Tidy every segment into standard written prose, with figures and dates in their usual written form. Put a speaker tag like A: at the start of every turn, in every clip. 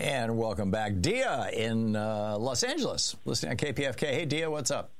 A: And welcome back. Dia in Los Angeles, listening on KPFK. Hey, Dia, what's up?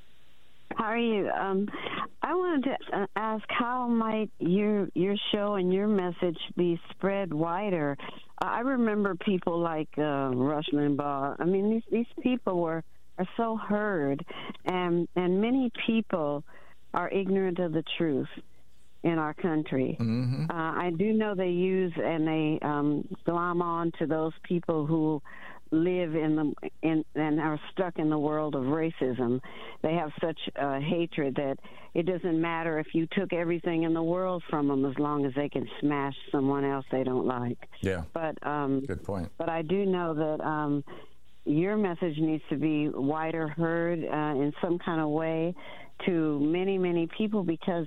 B: How are you? I wanted to ask, how might your show and your message be spread wider? I remember people like Rush Limbaugh. I mean, these people are so heard, and many people are ignorant of the truth in our country.
A: Mm-hmm.
B: I do know they use and they glom on to those people who live and are stuck in the world of racism. They have such hatred that it doesn't matter if you took everything in the world from them as long as they can smash someone else they don't like.
A: Yeah.
B: But
A: good point.
B: But I do know that your message needs to be wider heard in some kind of way to many, many people, because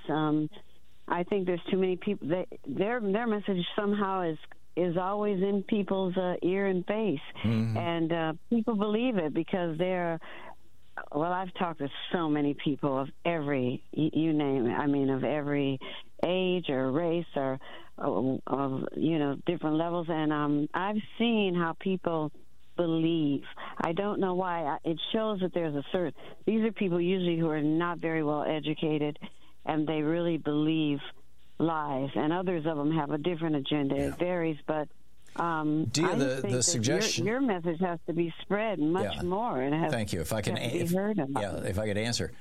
B: I think there's too many people that their message somehow is always in people's ear and face,
A: mm-hmm.
B: and people believe it because they're. Well, I've talked to so many people of every, you name it. I mean, of every age or race or of different levels, and I've seen how people believe. I don't know why. It shows that there's a certain. These are people usually who are not very well educated, and they really believe lies, and others of them have a different agenda. Yeah. It varies, but
A: Dia, the suggestion,
B: your message has to be spread much more. And
A: thank you. If I can, if I could answer.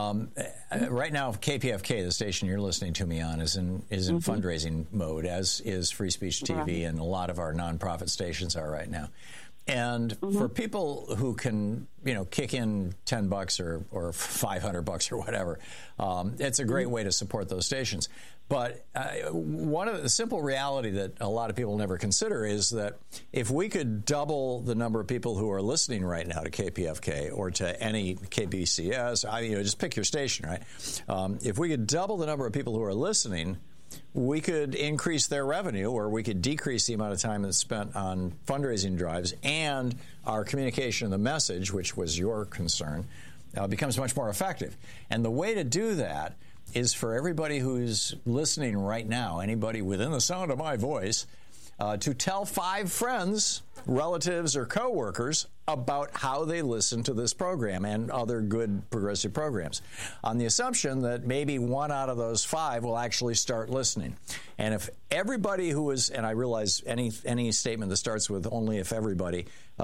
A: Right now, KPFK, the station you're listening to me on, is in mm-hmm. fundraising mode, as is Free Speech TV, right. and a lot of our nonprofit stations are right now. And mm-hmm. for people who can, kick in $10 or $500 or whatever, it's a great mm-hmm. way to support those stations. But one of the simple reality that a lot of people never consider is that if we could double the number of people who are listening right now to KPFK or to any KBCS, just pick your station, right? If we could double the number of people who are listening, we could increase their revenue, or we could decrease the amount of time that's spent on fundraising drives, and our communication and the message, which was your concern, becomes much more effective. And the way to do that is for everybody who's listening right now, anybody within the sound of my voice, to tell 5 friends, relatives, or coworkers about how they listen to this program and other good progressive programs, on the assumption that maybe 1 out of those 5 will actually start listening. And if everybody who is, and I realize any statement that starts with only if everybody,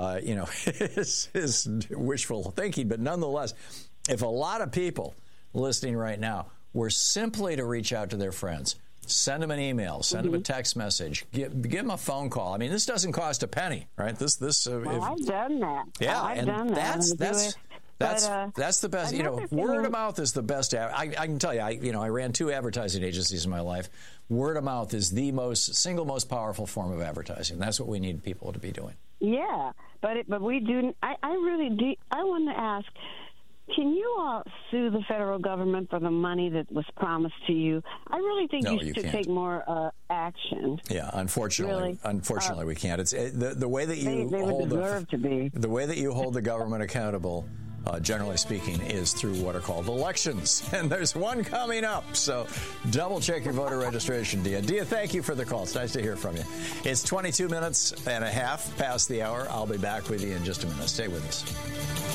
A: is wishful thinking, but nonetheless, if a lot of people listening right now were simply to reach out to their friends, send them an email, send mm-hmm. them a text message, give them a phone call. I mean, this doesn't cost a penny, right?
B: I've done that.
A: Yeah,
B: I've done that.
A: That's the best. Word of mouth is the best. I can tell you, I ran 2 advertising agencies in my life. Word of mouth is the single most powerful form of advertising. That's what we need people to be doing.
B: Yeah, but we do. I really do. I want to ask. Can you all sue the federal government for the money that was promised to you? I really think you should take more action.
A: Yeah, unfortunately, we can't. It's the way that you hold the way that you hold the government accountable. Generally speaking, is through what are called elections. And there's one coming up. So double check your voter registration, Dia. Dia, thank you for the call. It's nice to hear from you. It's 22 minutes and a half past the hour. I'll be back with you in just a minute. Stay with us.